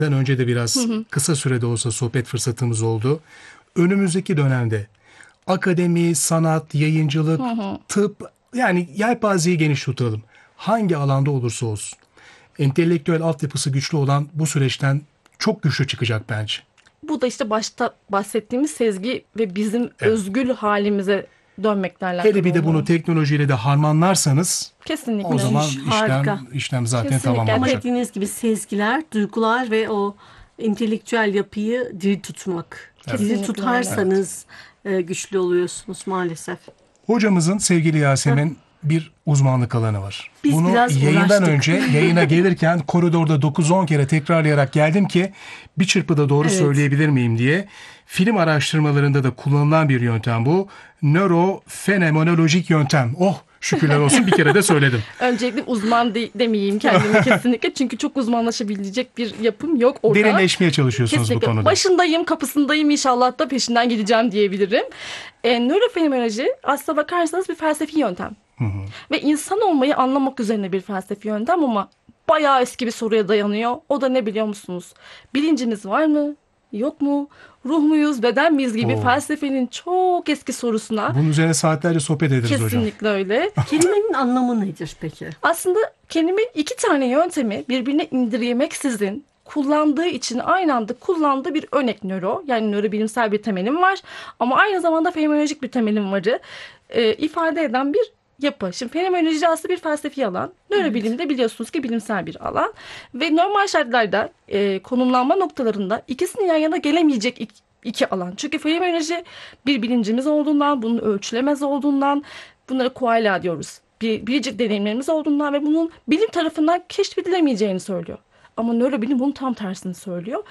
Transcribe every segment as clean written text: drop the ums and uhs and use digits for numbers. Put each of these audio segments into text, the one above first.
önce de biraz kısa sürede olsa sohbet fırsatımız oldu. Önümüzdeki dönemde akademi, sanat, yayıncılık, tıp, yani yelpazeyi geniş tutalım. Hangi alanda olursa olsun. Entelektüel altyapısı güçlü olan bu süreçten çok güçlü çıkacak bence. Bu da işte başta bahsettiğimiz sezgi ve bizim özgül halimize dönmekle alakalı. Hele bir de bunu teknolojiyle de harmanlarsanız kesinlikle. o zaman Harika. işlem zaten Kesinlikle. Ama tamamlanacak. dediğiniz gibi sezgiler, duygular ve o entelektüel yapıyı diri tutmak. Kesinlikle Diri tutarsanız güçlü oluyorsunuz maalesef. Hocamızın sevgili Yasemin bir uzmanlık alanı var. Biz Bunu biraz yayından uğraştık. önce yayına gelirken koridorda 9-10 kere tekrarlayarak geldim ki bir çırpıda doğru Evet. söyleyebilir miyim diye. Film araştırmalarında da kullanılan bir yöntem bu. Nörofenomenolojik yöntem. Oh, şükürler olsun, bir kere de söyledim. Öncelikle uzman demeyeyim kendime kesinlikle. Çünkü çok uzmanlaşabilecek bir yapım yok orada. Derinleşmeye çalışıyorsunuz Kesinlikle. bu konuda. Başındayım, kapısındayım, inşallah da peşinden gideceğim diyebilirim. Nörofenomenoloji aslına bakarsanız bir felsefi yöntem. Ve insan olmayı anlamak üzerine bir felsefi yöntem ama bayağı eski bir soruya dayanıyor. O da ne biliyor musunuz? Bilincimiz var mı? Yok mu? Ruh muyuz, beden miyiz gibi felsefenin çok eski sorusuna. Bunun üzerine saatlerce sohbet ederiz hocam. Kesinlikle öyle. Kelimenin anlamı nedir peki? Aslında kelime iki tane yöntemi birbirine indirgemeksizin kullandığı için aynı anda kullandığı bir örnek nöro. Yani nörobilimsel bir temelim var ama aynı zamanda fenomenolojik bir temelim varı ifade eden bir yapı. Şimdi fenomenoloji aslında bir felsefi alan. Nörobilim de biliyorsunuz ki bilimsel bir alan. Ve normal şartlarda konumlanma noktalarında ikisinin yan yana gelemeyecek iki alan. Çünkü fenomenoloji bir bilincimiz olduğundan, bunun ölçülemez olduğundan, bunlara koala diyoruz. Biricik deneyimlerimiz olduğundan ve bunun bilim tarafından keşfedilemeyeceğini söylüyor. Ama nörobilim bunun tam tersini söylüyor.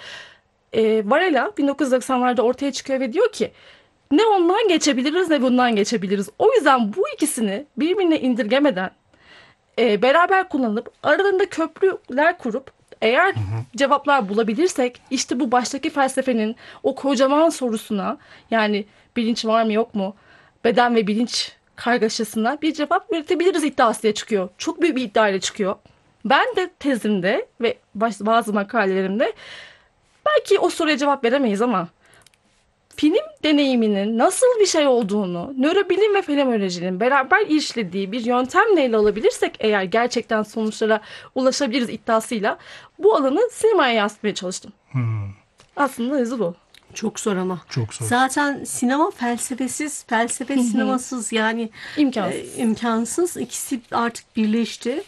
Varela 1990'larda ortaya çıkıyor ve diyor ki ne ondan geçebiliriz ne bundan geçebiliriz. O yüzden bu ikisini birbirine indirgemeden beraber kullanıp aralarında köprüler kurup eğer cevaplar bulabilirsek işte bu baştaki felsefenin o kocaman sorusuna, yani bilinç var mı yok mu, beden ve bilinç kargaşasına bir cevap üretebiliriz iddiasıyla çıkıyor. Çok büyük bir iddiayla çıkıyor. Ben de tezimde ve bazı makalelerimde belki o soruya cevap veremeyiz ama film deneyiminin nasıl bir şey olduğunu nörobilim ve fenomenolojinin beraber işlediği bir yöntemle ele alabilirsek eğer gerçekten sonuçlara ulaşabiliriz iddiasıyla bu alanı sinemaya yansıtmaya çalıştım. Aslında hızı bu. Çok zor ama. Çok zor. Zaten sinema felsefesiz, felsefe sinemasız, yani İmkansız. imkansız. İkisi artık birleşti.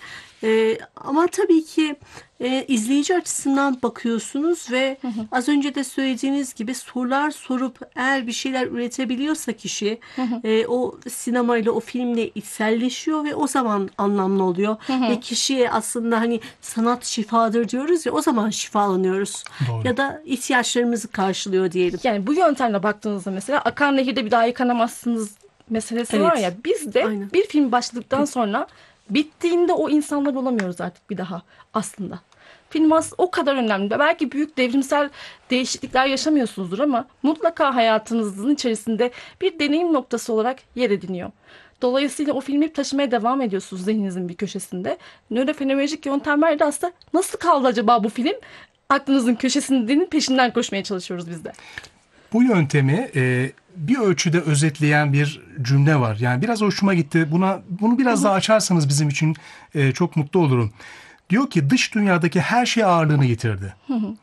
Ama tabii ki izleyici açısından bakıyorsunuz ve az önce de söylediğiniz gibi sorular sorup eğer bir şeyler üretebiliyorsa kişi o sinemayla, o filmle içselleşiyor ve o zaman anlamlı oluyor. Ve kişiye aslında hani sanat şifadır diyoruz ya, o zaman şifalanıyoruz. Doğru. Ya da ihtiyaçlarımızı karşılıyor diyelim. Yani bu yöntemle baktığınızda mesela akan nehirde bir daha yıkanamazsınız meselesi Evet. var ya, biz de Aynen. bir film başladıktan sonra bittiğinde o insanlar olamıyoruz artık bir daha aslında. Film o kadar önemli. Belki büyük devrimsel değişiklikler yaşamıyorsunuzdur ama mutlaka hayatınızın içerisinde bir deneyim noktası olarak yer ediniyor. Dolayısıyla o filmi taşımaya devam ediyorsunuz zihninizin bir köşesinde. Nörofenomenolojik yöntemler de aslında nasıl kaldı acaba bu film? Aklınızın köşesinin peşinden koşmaya çalışıyoruz biz de. Bu yöntemi bir ölçüde özetleyen bir cümle var. Yani biraz hoşuma gitti. Bunu biraz daha açarsanız bizim için çok mutlu olurum. Diyor ki dış dünyadaki her şey ağırlığını yitirdi.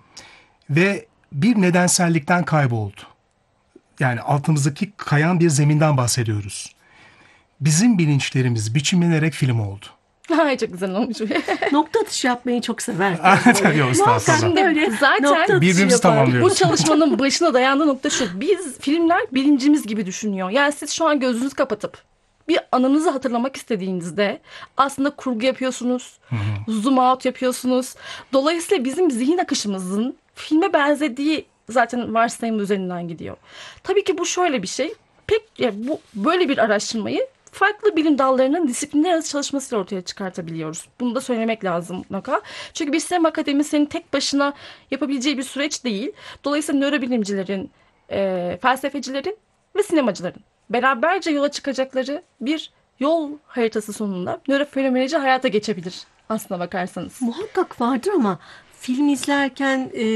Ve bir nedensellikten kayboldu. Yani altımızdaki kayan bir zeminden bahsediyoruz. Bizim bilinçlerimiz biçimlenerek film oldu. Ay çok güzel olmuş. Nokta atışı yapmayı çok sever. Yok, estağfurullah. Şimdi Öyle zaten nokta atışı Birbirimizi yapar. tamamlıyoruz. bu çalışmanın başına dayandığı nokta şu. Biz filmler bilincimiz gibi düşünüyor. Yani siz şu an gözünüzü kapatıp bir anınızı hatırlamak istediğinizde aslında kurgu yapıyorsunuz. Zoom out yapıyorsunuz. Dolayısıyla bizim zihin akışımızın filme benzediği zaten varsayım üzerinden gidiyor. Tabii ki bu şöyle bir şey. Bu böyle bir araştırmayı farklı bilim dallarının disiplinler arası çalışmasıyla ortaya çıkartabiliyoruz. Bunu da söylemek lazım mutlaka. Çünkü bir sinema akademisyenin tek başına yapabileceği bir süreç değil. Dolayısıyla nörobilimcilerin, felsefecilerin ve sinemacıların beraberce yola çıkacakları bir yol haritası sonunda nörofenomenoloji hayata geçebilir aslına bakarsanız. Muhakkak vardır ama film izlerken